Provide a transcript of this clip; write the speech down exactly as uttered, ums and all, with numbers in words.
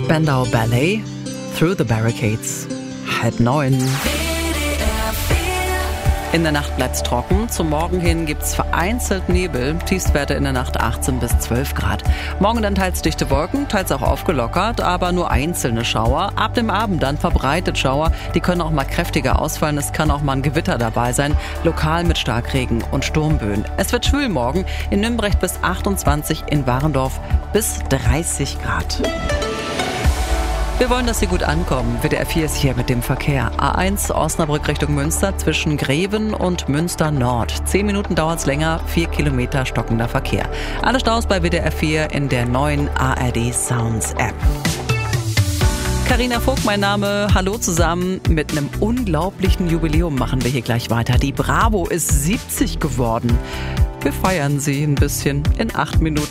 Spandau Ballet, Through the Barricades. Halb neun. In der Nacht bleibt's trocken. Zum Morgen hin gibt's vereinzelt Nebel. Tiefstwerte in der Nacht achtzehn bis zwölf Grad. Morgen dann teils dichte Wolken, teils auch aufgelockert, aber nur einzelne Schauer. Ab dem Abend dann verbreitet Schauer. Die können auch mal kräftiger ausfallen. Es kann auch mal ein Gewitter dabei sein. Lokal mit Starkregen und Sturmböen. Es wird schwül morgen. In Nümbrecht bis achtundzwanzig, in Warendorf bis dreißig Grad. Wir wollen, dass Sie gut ankommen. W D R vier ist hier mit dem Verkehr. A eins Osnabrück Richtung Münster zwischen Greven und Münster Nord. Zehn Minuten dauert's länger, vier Kilometer stockender Verkehr. Alle Staus bei W D R vier in der neuen A R D Sounds App. Carina Vogt, mein Name. Hallo zusammen. Mit einem unglaublichen Jubiläum machen wir hier gleich weiter. Die Bravo ist siebzig geworden. Wir feiern sie ein bisschen in acht Minuten.